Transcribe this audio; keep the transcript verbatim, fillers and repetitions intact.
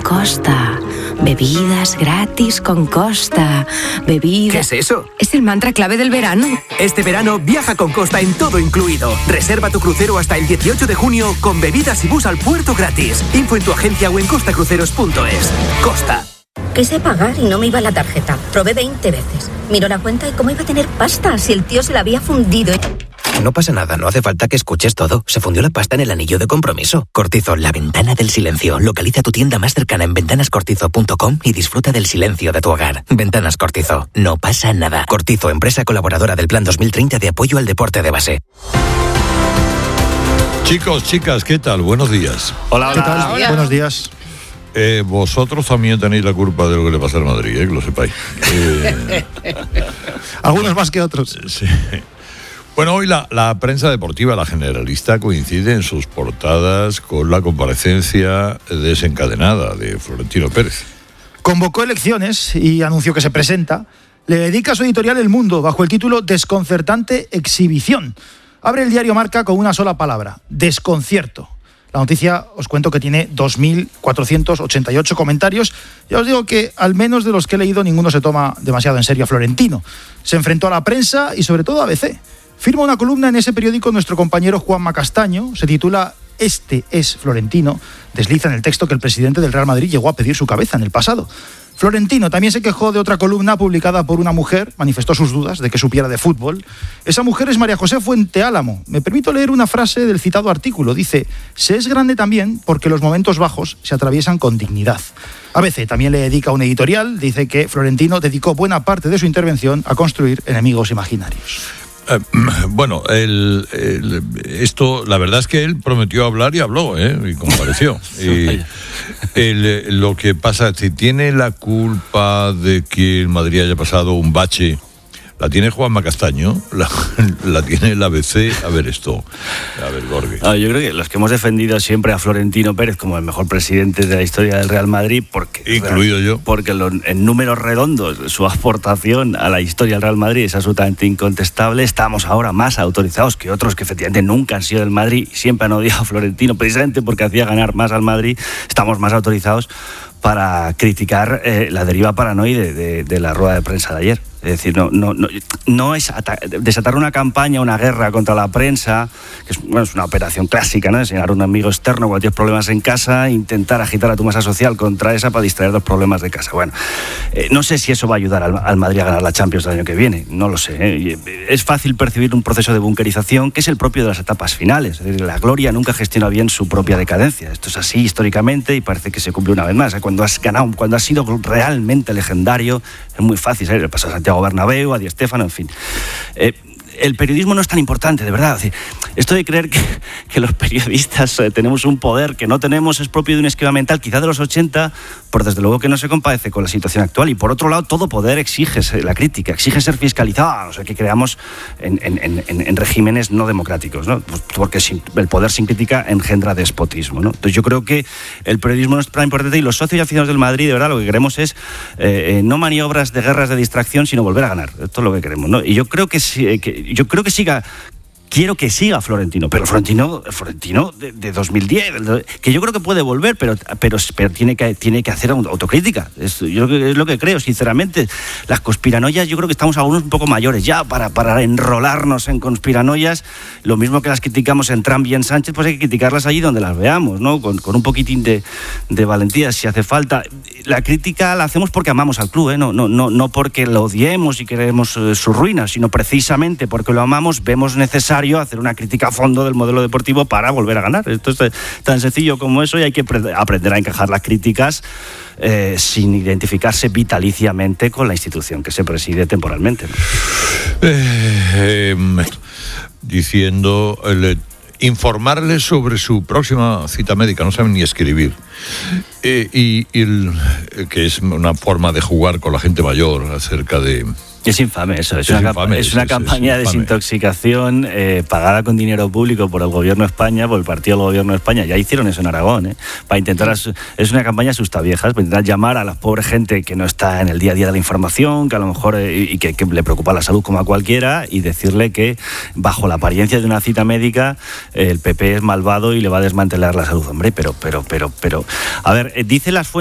Costa. Bebidas gratis con Costa. Bebidas... ¿Qué es eso? Es el mantra clave del verano. Este verano viaja con Costa en todo incluido. Reserva tu crucero hasta el dieciocho de junio con bebidas y bus al puerto gratis. Info en tu agencia o en costacruceros punto es. Costa. Quise pagar y no me iba la tarjeta. Probé veinte veces. Miro la cuenta y cómo iba a tener pasta si el tío se la había fundido. No pasa nada, no hace falta que escuches todo. Se fundió la pasta en el anillo de compromiso. Cortizo, la ventana del silencio. Localiza tu tienda más cercana en ventanas cortizo punto com y disfruta del silencio de tu hogar. Ventanas Cortizo. No pasa nada. Cortizo, empresa colaboradora del Plan dos mil treinta de apoyo al deporte de base. Chicos, chicas, ¿qué tal? Buenos días. Hola, hola. ¿Qué tal? Hola. Buenos días. Eh, vosotros también tenéis la culpa de lo que le pasa al Madrid, eh, que lo sepáis. Eh, Algunos más que otros. sí. Bueno, hoy la, la prensa deportiva, la generalista, coincide en sus portadas con la comparecencia desencadenada de Florentino Pérez. Convocó elecciones y anunció que se presenta. Le dedica su editorial El Mundo bajo el título Desconcertante exhibición. Abre el diario Marca con una sola palabra: desconcierto. La noticia, os cuento que tiene dos mil cuatrocientos ochenta y ocho comentarios. Ya os digo que, al menos de los que he leído, ninguno se toma demasiado en serio a Florentino. Se enfrentó a la prensa y sobre todo a A B C. Firma una columna en ese periódico nuestro compañero Juanma Castaño. Se titula Este es Florentino. Desliza en el texto que el presidente del Real Madrid llegó a pedir su cabeza en el pasado. Florentino también se quejó de otra columna publicada por una mujer, manifestó sus dudas de que supiera de fútbol. Esa mujer es María José Fuente Álamo. Me permito leer una frase del citado artículo. Dice: se es grande también porque los momentos bajos se atraviesan con dignidad. A B C también le dedica un editorial. Dice que Florentino dedicó buena parte de su intervención a construir enemigos imaginarios. Eh, bueno, el, el, esto, la verdad es que él prometió hablar y habló, ¿eh? Y compareció. y el, lo que pasa es que tiene la culpa de que el Madrid haya pasado un bache. La tiene Juanma Castaño, la, la tiene el A B C. A ver esto, a ver, Gorge. Ah, yo creo que los que hemos defendido siempre a Florentino Pérez como el mejor presidente de la historia del Real Madrid, porque incluido yo, porque lo, en números redondos su aportación a la historia del Real Madrid es absolutamente incontestable. Estamos ahora más autorizados que otros que efectivamente nunca han sido del Madrid y siempre han odiado a Florentino precisamente porque hacía ganar más al Madrid. Estamos más autorizados para criticar eh, la deriva paranoide de, de la rueda de prensa de ayer. Es decir, no, no, no, no es desatar una campaña, una guerra contra la prensa, que es, bueno, es una operación clásica, ¿no? Enseñar a un amigo externo cuando tienes problemas en casa, intentar agitar a tu masa social contra esa para distraer los problemas de casa. Bueno, eh, no sé si eso va a ayudar al, al Madrid a ganar la Champions el año que viene, no lo sé. ¿eh? Es fácil percibir un proceso de bunkerización que es el propio de las etapas finales. Es decir, la gloria nunca gestiona bien su propia decadencia. Esto es así históricamente y parece que se cumple una vez más. Cuando has ganado, cuando has sido realmente legendario, es muy fácil. ¿eh? Le pasa a Santiago Bernabéu, a Di Stéfano, en fin. Eh, el periodismo no es tan importante, de verdad. Esto de creer que, que los periodistas eh, tenemos un poder que no tenemos es propio de un esquema mental, quizá de los ochenta, pero desde luego que no se compadece con la situación actual. Y por otro lado, todo poder exige la crítica, exige ser fiscalizado, o sea, que creamos en, en, en, en regímenes no democráticos, ¿no? Pues porque sin, el poder sin crítica engendra despotismo, ¿no? Entonces yo creo que el periodismo no es tan importante y los socios y aficionados del Madrid, de verdad, lo que queremos es eh, eh, no maniobras de guerras de distracción, sino volver a ganar. Esto es lo que queremos, ¿no? Y yo creo que, eh, que yo creo que siga quiero que siga Florentino, pero Florentino, Florentino de, de dos mil diez, que yo creo que puede volver, pero, pero, pero tiene, que, tiene que hacer autocrítica. Es, yo es lo que creo, sinceramente. Las conspiranoias, yo creo que estamos algunos un poco mayores ya para, para enrolarnos en conspiranoias. Lo mismo que las criticamos en Trump y en Sánchez, pues hay que criticarlas allí donde las veamos, ¿no? Con, con un poquitín de, de valentía, si hace falta. La crítica la hacemos porque amamos al club, ¿eh? no, no, no, no porque lo odiemos y queremos eh, su ruina, sino precisamente porque lo amamos, vemos necesario hacer una crítica a fondo del modelo deportivo para volver a ganar. Esto es tan sencillo como eso y hay que aprender a encajar las críticas eh, sin identificarse vitaliciamente con la institución que se preside temporalmente, ¿no? Eh, eh, diciendo... El, informarle sobre su próxima cita médica, no saben ni escribir. Eh, y y el, que es una forma de jugar con la gente mayor acerca de... Es infame eso, es, es una, infame, es una es, campaña es de desintoxicación eh, pagada con dinero público por el gobierno de España, por el partido del gobierno de España. Ya hicieron eso en Aragón, ¿eh? Para intentar, es una campaña asustaviejas, para intentar llamar a la pobre gente que no está en el día a día de la información, que a lo mejor eh, y que, que le preocupa la salud como a cualquiera, y decirle que bajo la apariencia de una cita médica eh, el P P es malvado y le va a desmantelar la salud. Hombre, pero, pero, pero, pero, a ver, eh, dice las fuentes